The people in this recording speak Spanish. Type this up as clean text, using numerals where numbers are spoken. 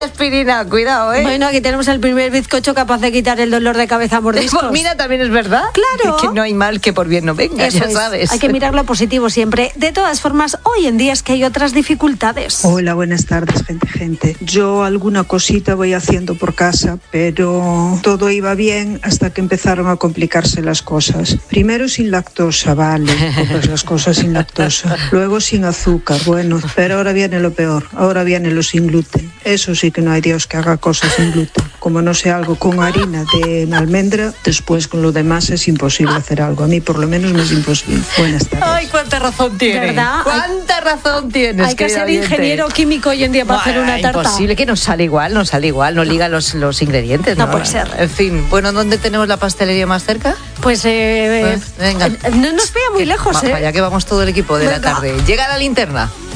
Aspirina, cuidado, ¿eh? Bueno, aquí tenemos el primer bizcocho capaz de quitar el dolor de cabeza a mordiscos. Mira, también es verdad. Claro. Es que no hay mal que por bien no venga, Eso ya es. sabes. Hay que mirar lo positivo siempre. De todas formas, hoy en día es que hay otras dificultades. Hola, buenas tardes, gente. Yo alguna cosita voy haciendo por casa, pero todo iba bien hasta que empezaron a complicarse las cosas. Primero sin lactosa, vale, pues las cosas sin lactosa. Luego sin azúcar, bueno, pero ahora viene lo peor. Ahora viene lo sin gluten. Eso sí que no hay Dios que haga cosas sin gluten. Como no sea algo con harina de almendra, después con lo demás es imposible hacer algo. A mí por lo menos me es imposible. Buenas tardes. Ay, cuánta razón tiene. ¿Verdad? Cuánta razón tienes. Hay que ser oyente. ingeniero químico hoy en día para hacer una tarta. Imposible, que no sale igual, no liga los ingredientes. No puede ser. En fin, bueno, ¿dónde tenemos la pastelería más cerca? Pues, Venga. no nos vea muy lejos, Allá que vamos todo el equipo de la tarde. Llega la linterna.